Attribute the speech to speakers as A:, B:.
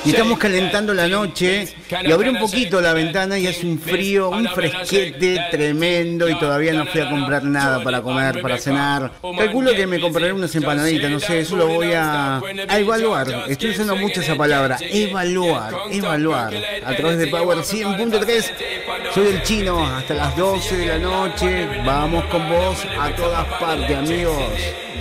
A: Y estamos calentando la noche y abrí un poquito la ventana y hace un frío, un fresquete tremendo y todavía no fui a comprar nada para comer, para cenar. Calculo que me compraré unas empanaditas, no sé, eso lo voy a evaluar. Estoy usando mucho esa palabra, evaluar, evaluar. A través de Power 100.3, soy el Chino, hasta las 12 de la noche. Vamos con vos a todas partes, amigos.